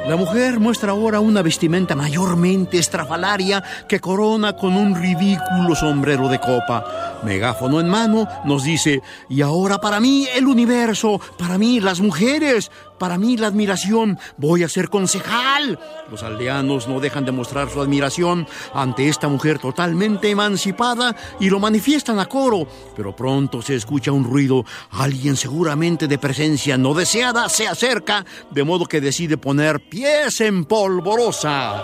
La mujer muestra ahora una vestimenta mayormente estrafalaria que corona con un ridículo sombrero de copa. Megáfono en mano nos dice: y ahora para mí el universo, para mí las mujeres, para mí la admiración, voy a ser concejal. Los aldeanos no dejan de mostrar su admiración ante esta mujer totalmente emancipada y lo manifiestan a coro, pero pronto se escucha un ruido. Alguien seguramente de presencia no deseada se acerca, de modo que decide poner pies en polvorosa.